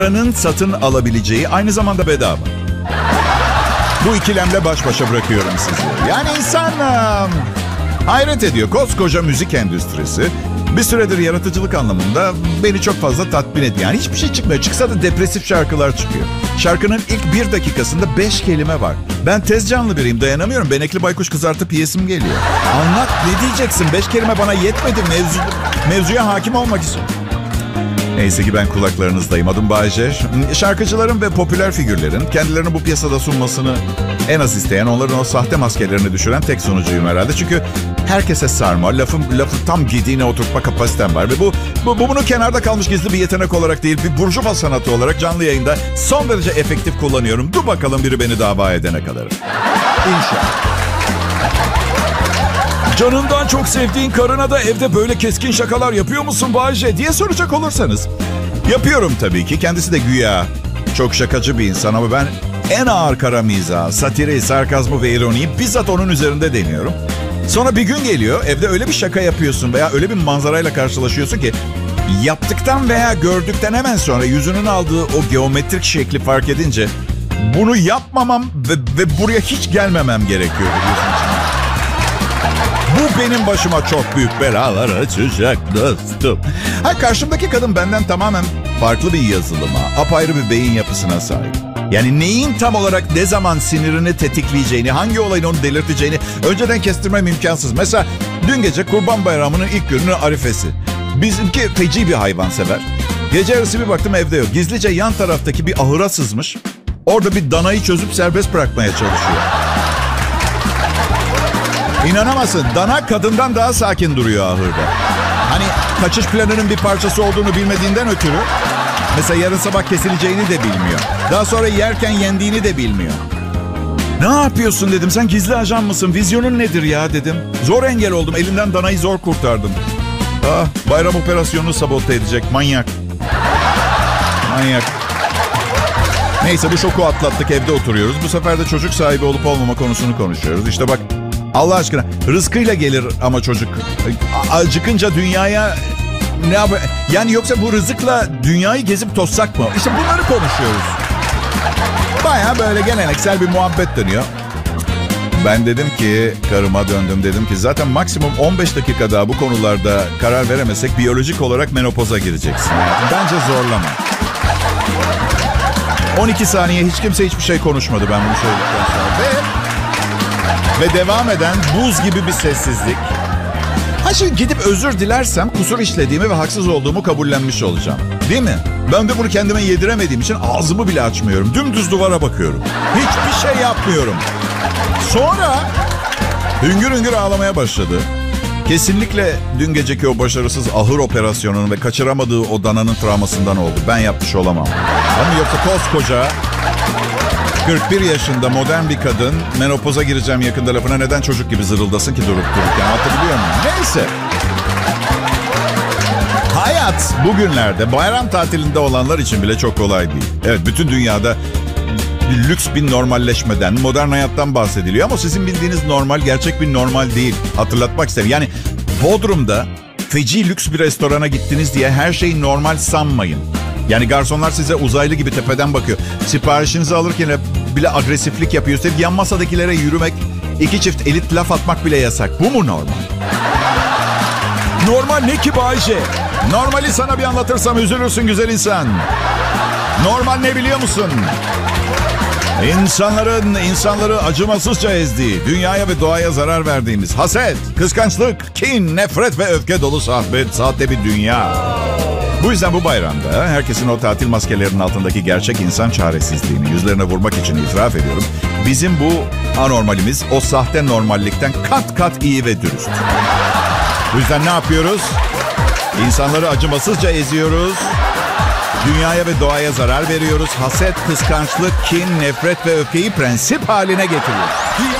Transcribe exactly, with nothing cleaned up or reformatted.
Paranın satın alabileceği aynı zamanda bedava. Bu ikilemle baş başa bırakıyorum sizi. Yani insan um, hayret ediyor. Koskoca müzik endüstrisi bir süredir yaratıcılık anlamında beni çok fazla tatmin ediyor. Yani hiçbir şey çıkmıyor. Çıksa da depresif şarkılar çıkıyor. Şarkının ilk bir dakikasında beş kelime var. Ben tez canlı biriyim, dayanamıyorum. Benekli baykuş kızartıp yiyesim geliyor. Anlat, ne diyeceksin? Beş kelime bana yetmedi. Mevzu, mevzuya hakim olmak istiyorum. Neyse ki ben kulaklarınızdayım. Adım Bayce. Şarkıcıların ve popüler figürlerin kendilerini bu piyasada sunmasını en az isteyen, onların o sahte maskelerini düşüren tek sunucuyum herhalde. Çünkü herkese sarma, lafın, lafı tam gediğine oturtma kapasitem var. Ve bu, bu, bu bunu kenarda kalmış gizli bir yetenek olarak değil, bir burjuva sanatı olarak canlı yayında son derece efektif kullanıyorum. Dur bakalım biri beni dava edene kadar. İnşallah. Canından çok sevdiğin karına da evde böyle keskin şakalar yapıyor musun Bayce diye soracak olursanız. Yapıyorum tabii ki. Kendisi de güya çok şakacı bir insan ama ben en ağır kara mizahı, satiri, sarkazmı ve ironiyi bizzat onun üzerinde deniyorum. Sonra bir gün geliyor, evde öyle bir şaka yapıyorsun veya öyle bir manzarayla karşılaşıyorsun ki yaptıktan veya gördükten hemen sonra yüzünün aldığı o geometrik şekli fark edince bunu yapmamam ve, ve buraya hiç gelmemem gerekiyor biliyorsun. Bu benim başıma çok büyük belalar açacak dostum. Ha, karşımdaki kadın benden tamamen farklı bir yazılıma, apayrı bir beyin yapısına sahip. Yani neyin tam olarak ne zaman sinirini tetikleyeceğini, hangi olayın onu delirteceğini önceden kestirmem imkansız. Mesela dün gece Kurban Bayramı'nın ilk gününün arifesi. Bizimki feci bir hayvansever. Gece yarısı bir baktım evde yok. Gizlice yan taraftaki bir ahıra sızmış. Orada bir danayı çözüp serbest bırakmaya çalışıyor. İnanamazsın, dana kadından daha sakin duruyor ahırda. Hani kaçış planının bir parçası olduğunu bilmediğinden ötürü, mesela yarın sabah kesileceğini de bilmiyor. Daha sonra yerken yendiğini de bilmiyor. Ne yapıyorsun dedim, sen gizli ajan mısın, vizyonun nedir ya dedim. Zor engel oldum, elinden danayı zor kurtardım. Ah, bayram operasyonunu sabote edecek manyak. Manyak. Neyse, bu şoku atlattık, evde oturuyoruz. Bu sefer de çocuk sahibi olup olmama konusunu konuşuyoruz. İşte bak, Allah aşkına rızkıyla gelir ama çocuk. Acıkınca dünyaya ne yap? Yani yoksa bu rızıkla dünyayı gezip tozsak mı? İşte bunları konuşuyoruz. Baya böyle geleneksel bir muhabbet dönüyor. Ben dedim ki, karıma döndüm, dedim ki zaten maksimum on beş dakika daha bu konularda karar veremezsek biyolojik olarak menopoza gireceksin. Bence zorlama. on iki saniye hiç kimse hiçbir şey konuşmadı ben bunu söyledikten sonra. Ve Ve devam eden buz gibi bir sessizlik. Ha, şimdi gidip özür dilersem kusur işlediğimi ve haksız olduğumu kabullenmiş olacağım. Değil mi? Ben de bunu kendime yediremediğim için ağzımı bile açmıyorum. Dümdüz duvara bakıyorum. Hiçbir şey yapmıyorum. Sonra hüngür hüngür ağlamaya başladı. Kesinlikle dün geceki o başarısız ahır operasyonunun ve kaçıramadığı o dananın travmasından oldu. Ben yapmış olamam. Ama yoksa koskoca kırk bir yaşında modern bir kadın menopoza gireceğim yakında lafına neden çocuk gibi zırıldasın ki durup dururken, hatırlıyor musun? Neyse. Hayat bugünlerde bayram tatilinde olanlar için bile çok kolay değil. Evet, bütün dünyada lüks bir normalleşmeden, modern hayattan bahsediliyor ama sizin bildiğiniz normal gerçek bir normal değil. Hatırlatmak isterim. Yani Bodrum'da feci lüks bir restorana gittiniz diye her şeyi normal sanmayın. Yani garsonlar size uzaylı gibi tepeden bakıyor. Siparişinizi alırken bile agresiflik yapıyor. Üstelik yan masadakilere yürümek, iki çift elit laf atmak bile yasak. Bu mu normal? Normal ne ki Bayce? Normali sana bir anlatırsam üzülürsün güzel insan. Normal ne biliyor musun? İnsanların, insanları acımasızca ezdiği, dünyaya ve doğaya zarar verdiğimiz haset, kıskançlık, kin, nefret ve öfke dolu sahte, sahte bir dünya. Bu yüzden bu bayramda herkesin o tatil maskelerinin altındaki gerçek insan çaresizliğini yüzlerine vurmak için itiraf ediyorum. Bizim bu anormalimiz o sahte normallikten kat kat iyi ve dürüst. Bu yüzden ne yapıyoruz? İnsanları acımasızca eziyoruz. Dünyaya ve doğaya zarar veriyoruz. Haset, kıskançlık, kin, nefret ve öfkeyi prensip haline getiriyoruz.